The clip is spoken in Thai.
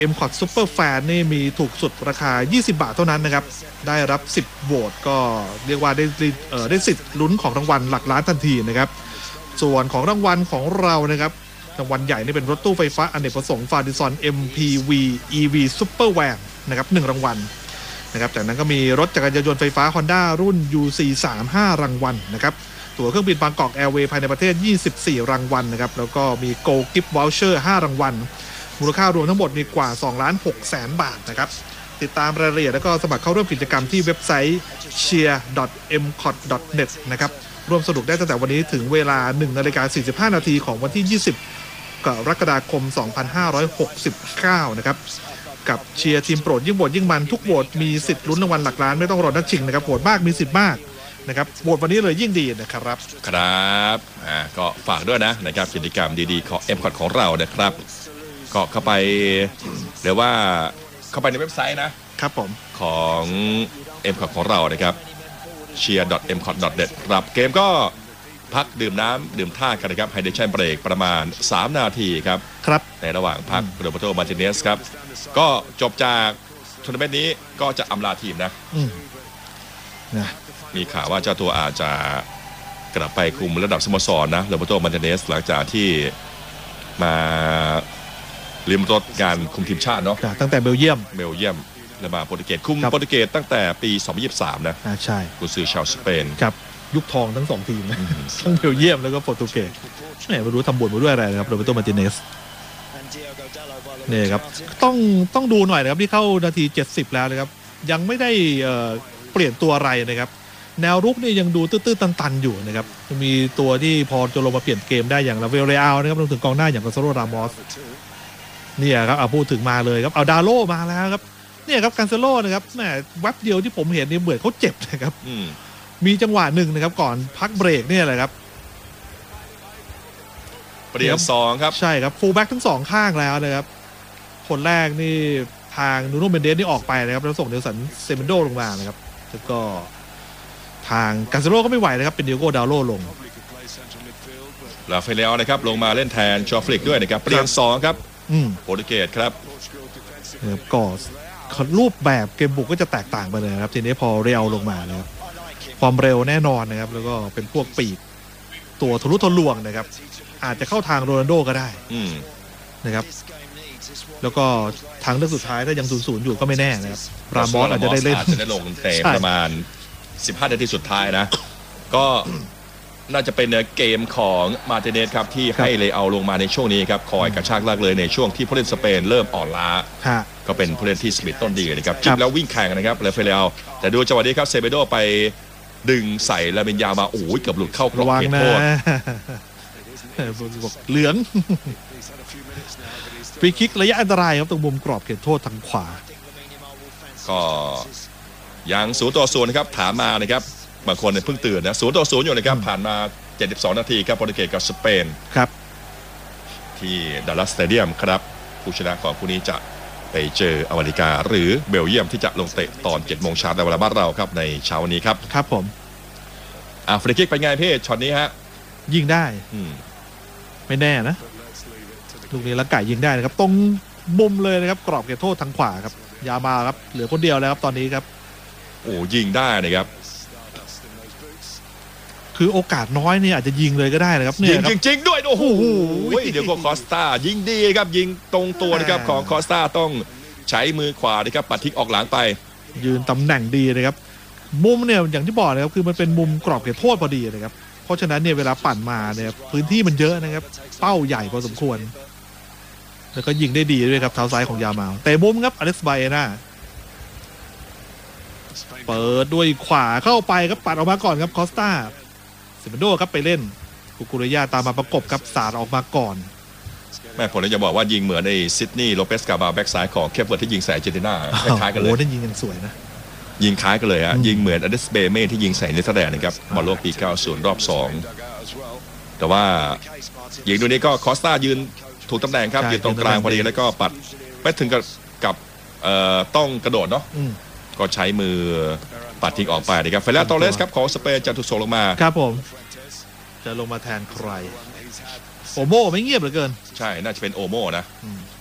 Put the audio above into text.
M-Cot Super Fan นี่มีถูกสุดราคา20 บาทเท่านั้นนะครับได้รับ10โหวตก็เรียกว่าได้สิทธิ์ลุ้นของรางวัลหลักล้านทันทีนะครับส่วนของรางวัลของเรานะครับรางวัลใหญ่นี่เป็นรถตู้ไฟฟ้าอเนกประสงค์ Fardison MPV EV Super Van นะครับ1รางวัลนะครับจากนั้นก็มีรถจักรยานยนต์ไฟฟ้า Honda รุ่น UC3 5 รางวัลนะครับตั๋วเครื่องบินบางกอกแอร์เวย์ภายในประเทศ24 รางวัลนะครับแล้วก็มี Gold Gift Voucher 5 รางวัลมูลค่ารวมทั้งหมดมีกว่า 2,600,000 บาทนะครับติดตามรายละเอียดแล้วก็สมัครเข้าร่วมกิจกรรมที่เว็บไซต์ cheer.mcot.net นะครับร่วมสนุกได้ตั้งแต่วันนี้ถึงเวลา 1:45 นาทีของวันที่ 20 กรกฎาคม 2569 นะครับกับเชียร์ทีมโปรดยิ่งโหวตยิ่งมันทุกโหวตมีสิทธิ์ลุ้นรางวัลหลักล้านไม่ต้องรอนัดชิงนะครับโหวตมากมีสิทธิ์มากนะครับโหวตวันนี้เลยยิ่งดีนะครับครับก็ฝากด้วยนะครับกิจกรรมดีๆของ M-Cot ของเรานะครับก็เข้าไปเดี๋ยวว่าเข้าไปในเว็บไซต์นะครับผมของ M-Cot ของเรานะครับ cheer.mcot.net ครับเกมก็พักดื่มน้ำดื่มท่ากันนะครับไฮเดรชั่นเบรกประมาณ3นาทีครับในระหว่างพักโรเบโต มาร์ติเนสครับก็จบจากทัวร์นาเมนต์นี้ก็จะอำลาทีมนะมีข่าวว่าเจ้าตัวอาจจะกลับไปคุมระดับสโมสรนะโรเบโต มาร์ติเนสหลังจากที่มาริมรถการคุมทีมชาติเนาะตั้งแต่เบลเยียมและมาโปรตุเกสคุมโปรตุเกสตั้งแต่ปี 2023 นะใช่กุนซือชาวสเปนครับยุคทองทั้ง2ทีมนะทั้งเบลเยียมแล้วก็โปรตุเกสไม่รู้ทำบุญมาด้วยอะไรนะครับโรเบโต มาร์ติเนสนี่ครับต้องดูหน่อยนะครับที่เข้านาที70แล้วนะครับยังไม่ได้เปลี่ยนตัวอะไรนะครับแนวรุกนี่ยังดูตื้อๆตันๆอยู่นะครับมีตัวที่พอจะลงมาเปลี่ยนเกมได้อย่างลาเวลเรอัลนะครับรวมถึงกองหน้าอย่างกาซาโล รามอสเนี่ยครับพูดถึงมาเลยครับเอาดาโลมาแล้วครับเนี่ยครับกาซาโลนะครับแหมแวบเดียวที่ผมเห็นนี่เหมือนเขาเจ็บนะครับมีจังหวะหนึ่งนะครับก่อนพักเบรกเนี่ยแหละครับเปลี่ยน2ครับใช่ครับฟูลแบ็กทั้ง2ข้างแล้วนะครับคนแรกนี่ทางนูโน่ เมนเดสนี่ออกไปนะครับแล้วส่งเดลสัน เซเมนโดลงมานะครับแล้วก็ทางกาซาโลก็ไม่ไหวนะครับเป็นดิโก้ ดาโลลงลาเฟเลลนะครับลงมาเล่นแทนชอฟลิกด้วยนะครับเปลี่ยน2ครับโปรตุเกสครับก็รูปแบบเกมบุกก็จะแตกต่างไปเลยครับทีนี้พอเรอัลลงมานะครับความเร็วแน่นอนนะครับแล้วก็เป็นพวกปีกตัวทะลุทะลวงนะครับอาจจะเข้าทางโรนัลโดก็ได้นะครับแล้วก็ทางเลือกสุดท้ายถ้ายัง0-0อยู่ก็ไม่แน่นะครับรามอสอาจจะได้เล่นอาจจะได้ลงเตะประมาณ15 นาทีสุดท้ายนะก็น่าจะเป็นเกมของมาร์ติเนสครับที่ให้เลเอาลงมาในช่วงนี้ครับคอยกระชากลากเลยในช่วงที่ผู้เล่นสเปนเริ่มอ่อนล้าก็เป็นผู้เล่นที่สปีดต้นดีนะครับจิ้มแล้ววิ่งแข่งนะครับเลเอลแต่ดูจังหวะนี้ครับเซเบโดไปดึงใส่ลาเมนยามาโอ้ยเกือบหลุดเข้ากรอบเขตโทษเหลืองฟรีคิกระยะอันตรายครับตรงมุมกรอบเขตโทษทางขวาก็ยัง0-0นะครับถามมานะครับบางคนเพิ่งตื่นนะ0-0อยู่นะครับผ่านมา72 นาทีครับโปรตุเกสกับสเปนครับที่ดัลลัสสเตเดียมครับผู้ชนะของคู่นี้จะไปเจออเมริกาหรือเบลเยียมที่จะลงเตะตอน 7 โมงเช้าในเวลาบ้านเราครับในเช้าวันนี้ครับครับผมฟรีคิกเป็นไงพี่ช็อตนี้ฮะยิงได้ไม่แน่นะลูกนี้ละไก่ยิงได้นะครับตรงมุมเลยนะครับกรอบเขตโทษทางขวาครับยามาครับเหลือคนเดียวแล้วครับตอนนี้ครับโอ้ยิงได้นะครับคือโอกาสน้อยเนี่ยอาจจะยิงเลยก็ได้นะครับยิงจริงๆด้วยโอ้โหเดี๋ยวก็คอสตายิงดีครับยิงตรงตัวนะครับของคอสตาต้องใช้มือขวานะครับปัดทิ้งออกหลังไปยืนตำแหน่งดีนะครับมุมเนี่ยอย่างที่บอกนะครับคือมันเป็นมุมกรอบเขตโทษพอดีนะครับเพราะฉะนั้นเนี่ยเวลาปั่นมาเนี่ยพื้นที่มันเยอะนะครับเป้าใหญ่พอสมควรแล้วก็ยิงได้ดีด้วยครับเท้าซ้ายของยามาเตะมุมครับอเล็กซ์ ไบเอน่าเปิดด้วยขวาเข้าไปครับปัดออกมาก่อนครับคอสตาเซเมนโดครับไปเล่นกุกุเรย่าตามมาประกบครับสาดออกมาก่อนแม่ผมเลยจะบอกว่ายิงเหมือนในซิดนีย์โลเปสกาบาแบ็กซ้ายของเคปเวิร์ดที่ยิงใส่อาร์เจนตินาคล้ายๆกันเลยโอ้ได้ยิงกันสวยนะยิงคล้ายกันเลยฮะยิงเหมือนอเดสเบเม่ที่ยิงใส่เนเธอร์แลนด์นะครับบอลโลกปี 90 รอบ 2แต่ว่ายิงดูนี้ก็คอสตายืนถูกตำแหน่งครับยืนตรงกลางพอดีแล้วก็ปัดไม่ถึงกับต้องกระโดดเนาะก็ใช้มือปัดทิ้งออกไปนะครับเฟรนโตเรสครับของสเปนจะถูกส่งลงมาครับผมจะลงมาแทนใครโอโมไม่เงียบเหลือเกินใช่น่าจะเป็นโอโมนะ